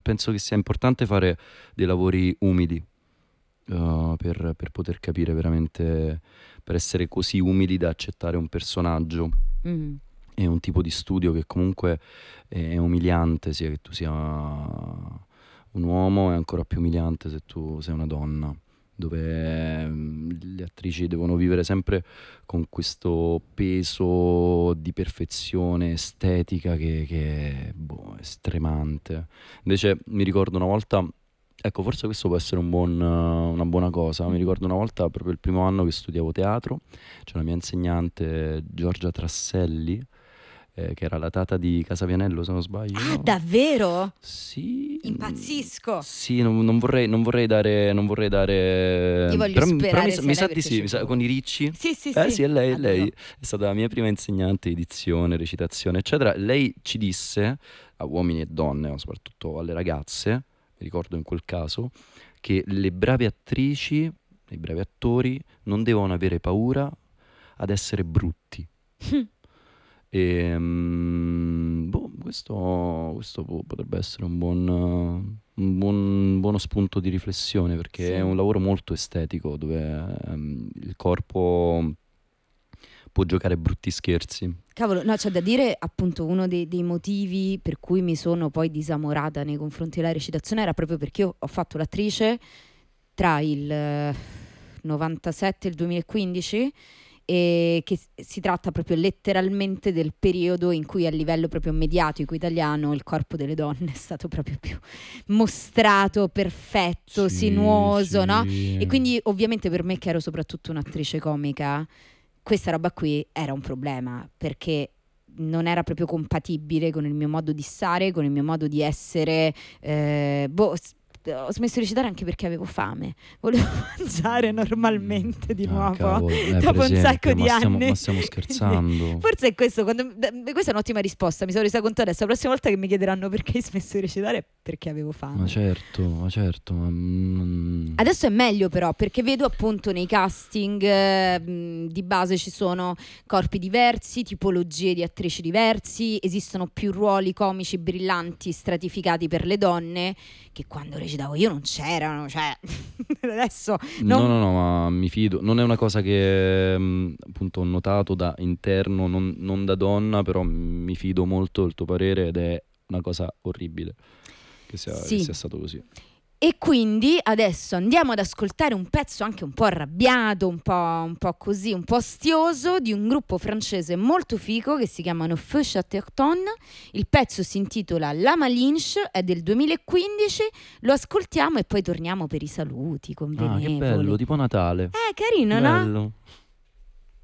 Penso che sia importante fare dei lavori umili, per poter capire veramente, per essere così umili da accettare un personaggio Mm. e un tipo di studio che comunque è umiliante, sia che tu sia un uomo, è ancora più umiliante se tu sei una donna, dove le attrici devono vivere sempre con questo peso di perfezione estetica che boh, è stremante. Invece mi ricordo una volta, ecco, forse questo può essere una buona cosa. Mi Mhm. ricordo una volta, proprio il primo anno che studiavo teatro, c'è una mia insegnante, Giorgia Trasselli, che era la tata di Casavianello, se non Ah, sbaglio. davvero? Sì, Impazzisco. sì, non vorrei dare, Io voglio però sperare sia mi lei sa di perché sì, ci mi sa, provo. con i Ricci. Sì, sì, Sì, sì, lei adoro. è stata la mia prima insegnante di dizione, recitazione, eccetera. Lei ci disse, a uomini e donne, ma soprattutto alle ragazze, mi ricordo in quel caso, che le brave attrici, i bravi attori, non devono avere paura ad essere brutti. E boh, questo potrebbe essere buono spunto di riflessione, perché è Sì. un lavoro molto estetico dove il corpo può giocare brutti scherzi. Cavolo, no, c'è da dire appunto uno dei motivi per cui mi sono poi disamorata nei confronti della recitazione era proprio perché io ho fatto l'attrice tra il 97 e il 2015 e che si tratta proprio letteralmente del periodo in cui a livello proprio mediatico italiano il corpo delle donne è stato proprio più mostrato, perfetto, Sì, sinuoso, no? E sì. quindi ovviamente per me che ero soprattutto un'attrice comica, questa roba qui era un problema perché non era proprio compatibile con il mio modo di stare, con il mio modo di essere. Ho smesso di recitare anche perché avevo fame. Volevo mangiare normalmente di Ah, nuovo cavolo, per dopo un sacco esempio, di ma anni. stiamo Quindi, scherzando? forse è questo. Questa è un'ottima risposta. Mi sono resa conto adesso. La prossima volta che mi chiederanno perché hai smesso di recitare è perché avevo fame. Ma certo, Adesso è meglio però perché vedo appunto nei casting di base ci sono corpi diversi, tipologie di attrici diversi, esistono più ruoli comici brillanti stratificati per le donne che quando recitavo io non c'erano, cioè adesso No, non. no, no, ma mi fido. Non è una cosa che appunto ho notato da interno, non da donna, però mi fido molto del tuo parere ed è una cosa orribile che Sì. sia stato così. E quindi adesso andiamo ad ascoltare un pezzo anche un po' arrabbiato, un po' così, un po' astioso di un gruppo francese molto figo che si chiamano Feu Chatterton. Il pezzo si intitola La Malinche, è del 2015, lo ascoltiamo e poi torniamo per i saluti Ah, che bello, convenevoli. tipo Natale. Carino, no? Bello.